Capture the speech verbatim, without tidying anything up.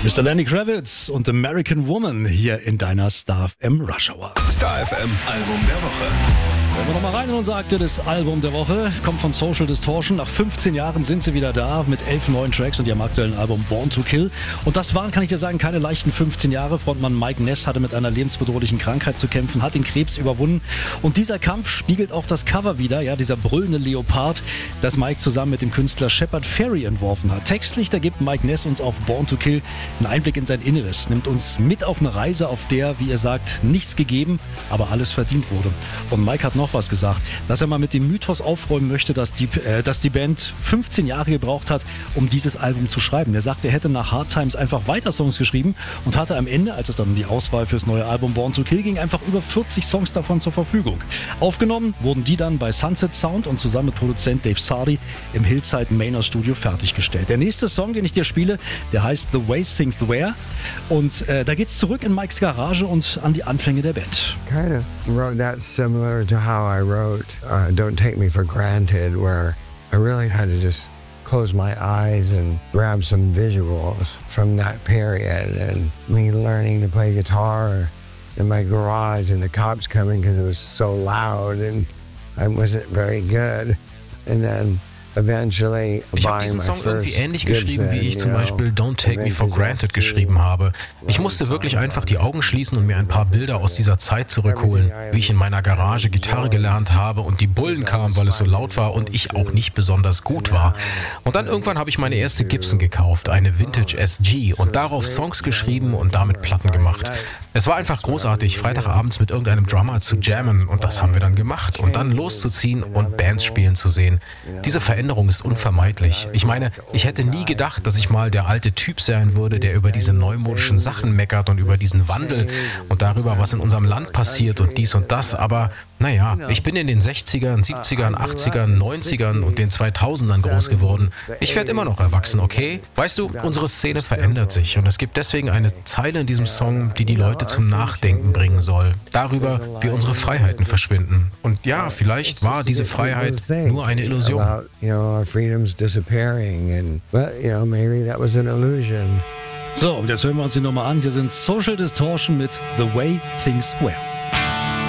Mister Lenny Kravitz und American Woman hier in deiner Star F M Rush Hour. Star F M Album der Woche. Hören wir nochmal rein in unser aktuelles Album der Woche. Kommt von Social Distortion. Nach fünfzehn Jahren sind sie wieder da mit elf neuen Tracks und ihrem aktuellen Album Born to Kill. Und das waren, kann ich dir sagen, keine leichten fünfzehn Jahre. Frontmann Mike Ness hatte mit einer lebensbedrohlichen Krankheit zu kämpfen, hat den Krebs überwunden. Und dieser Kampf spiegelt auch das Cover wieder, ja, dieser brüllende Leopard, das Mike zusammen mit dem Künstler Shepard Fairey entworfen hat. Textlich, da gibt Mike Ness uns auf Born to Kill einen Einblick in sein Inneres, nimmt uns mit auf eine Reise, auf der, wie er sagt, nichts gegeben, aber alles verdient wurde. Und Mike hat noch was gesagt, dass er mal mit dem Mythos aufräumen möchte, dass die, äh, dass die Band fünfzehn Jahre gebraucht hat, um dieses Album zu schreiben. Er sagt, er hätte nach Hard Times einfach weiter Songs geschrieben und hatte am Ende, als es dann um die Auswahl fürs neue Album Born to Kill ging, einfach über vierzig Songs davon zur Verfügung. Aufgenommen wurden die dann bei Sunset Sound und zusammen mit Produzent Dave Sardi im Hillside Manor Studio fertiggestellt. Der nächste Song, den ich dir spiele, der heißt The Way Sings the Where und äh, da geht's zurück in Mikes Garage und an die Anfänge der Band. Kind of wrote that similar to how I wrote uh, Don't Take Me for Granted, where I really had to just close my eyes and grab some visuals from that period, and me learning to play guitar in my garage and the cops coming because it was so loud and I wasn't very good, and then eventually ich habe diesen Song irgendwie ähnlich geschrieben, wie ich zum Beispiel Don't Take Me for Granted geschrieben habe. Ich musste wirklich einfach die Augen schließen und mir ein paar Bilder aus dieser Zeit zurückholen, wie ich in meiner Garage Gitarre gelernt habe und die Bullen kamen, weil es so laut war und ich auch nicht besonders gut war. Und dann irgendwann habe ich meine erste Gibson gekauft, eine Vintage S G, und darauf Songs geschrieben und damit Platten gemacht. Es war einfach großartig, Freitagabends mit irgendeinem Drummer zu jammen, und das haben wir dann gemacht, und dann loszuziehen und Bands spielen zu sehen. Diese Veränderung ist unvermeidlich. Ich meine, ich hätte nie gedacht, dass ich mal der alte Typ sein würde, der über diese neumodischen Sachen meckert und über diesen Wandel und darüber, was in unserem Land passiert und dies und das, aber naja, ich bin in den sechzigern, siebzigern, achtzigern, neunzigern und den zweitausendern groß geworden. Ich werde immer noch erwachsen, okay? Weißt du, unsere Szene verändert sich und es gibt deswegen eine Zeile in diesem Song, die die Leute zum Nachdenken bringen soll. Darüber, wie unsere Freiheiten verschwinden. Und ja, vielleicht war diese Freiheit nur eine Illusion. So, und jetzt hören wir uns die nochmal an. Hier sind Social Distortion mit The Way Things Were.